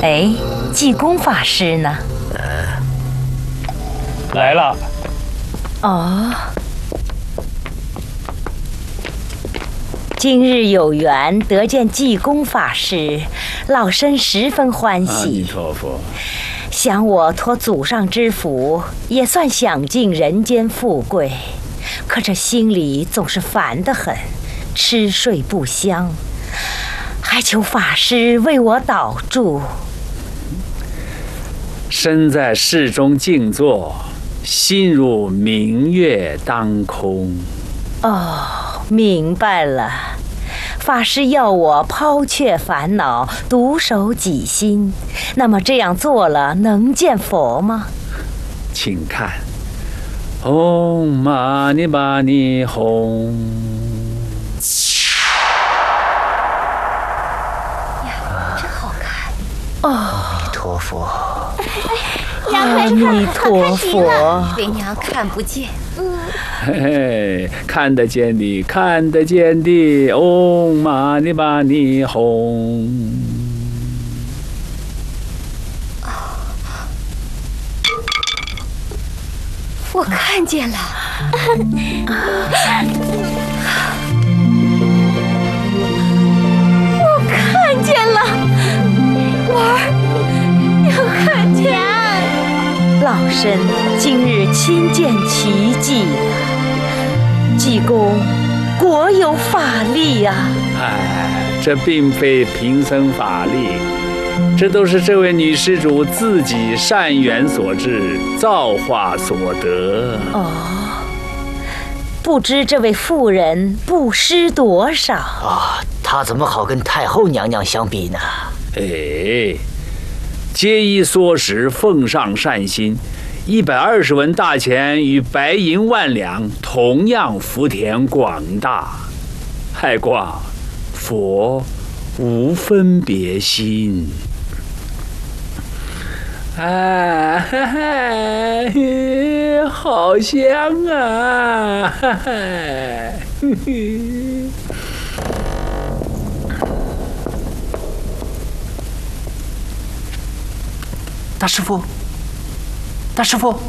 哎，济公法师呢？ 来了。 哦，今日有缘得见济公法师，老身十分欢喜。 阿弥陀佛。 想我托祖上之福，也算享尽人间富贵，可这心里总是烦得很，吃睡不香，还求法师为我导助。 身在室中静坐，心如明月当空。 哦，明白了。法师要我抛却烦恼，独守己心，那么这样做了能见佛吗？ 请看，唵嘛呢叭咪吽。 呀，真好看！ 哦，阿弥陀佛。 阿弥陀佛。 为娘看不见。 嘿嘿，看得见的，看得见的，唵嘛呢叭咪吽。 我看见了。我看见了，娃儿，娘看见。 老身今日亲见奇迹了，济公果有法力呀！ 哎，这并非贫僧法力，这都是这位女施主自己善缘所致，造化所得。 哦，不知这位妇人布施多少啊？她怎么好跟太后娘娘相比呢？ 哎，皆依唆使，奉上善心，120文大钱与白银万两，同样福田广大。海挂佛无分别心。啊，哈哈，好香啊！哈哈， 大师父，大师父。